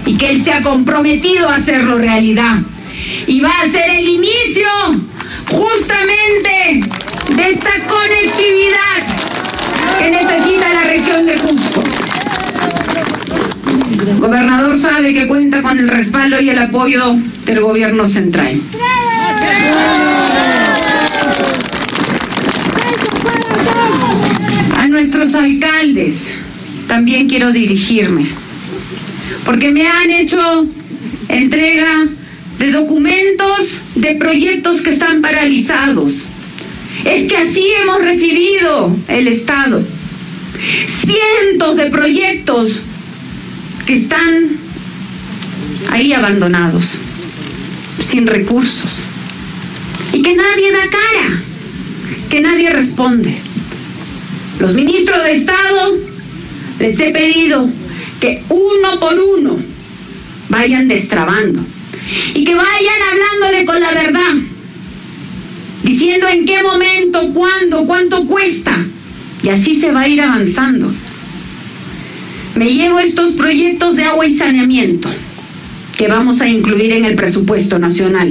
y que él se ha comprometido a hacerlo realidad. Y va a ser el inicio justamente de esta conectividad que necesita la región de Cusco. El gobernador sabe que cuenta con el respaldo y el apoyo del gobierno central. A nuestros alcaldes también quiero dirigirme, porque me han hecho entrega de documentos, de proyectos que están paralizados. Es que así hemos recibido el Estado. Cientos de proyectos que están ahí abandonados, sin recursos, y que nadie da cara, que nadie responde. Los ministros de Estado les he pedido que uno por uno vayan destrabando y que vayan hablándole con la verdad, diciendo en qué momento, cuándo, cuánto cuesta, y así se va a ir avanzando. Me llevo estos proyectos de agua y saneamiento que vamos a incluir en el presupuesto nacional.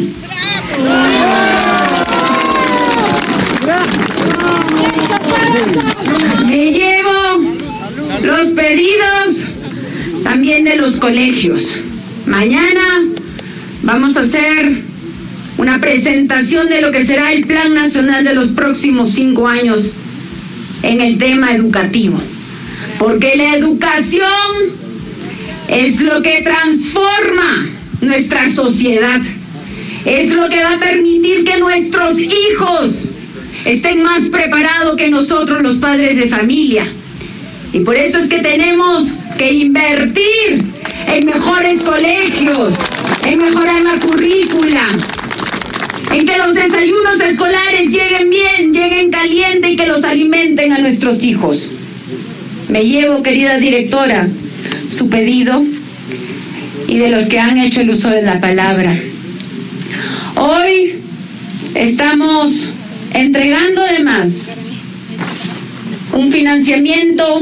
Me llevo los pedidos también de los colegios. Mañana vamos a hacer una presentación de lo que será el Plan Nacional de los próximos 5 años en el tema educativo. Porque la educación es lo que transforma nuestra sociedad. Es lo que va a permitir que nuestros hijos estén más preparados que nosotros, los padres de familia. Y por eso es que tenemos que invertir en mejores colegios, en mejorar la currícula, en que los desayunos escolares lleguen bien, lleguen caliente y que los alimenten a nuestros hijos. Me llevo, querida directora, su pedido y de los que han hecho el uso de la palabra. Hoy estamos entregando además un financiamiento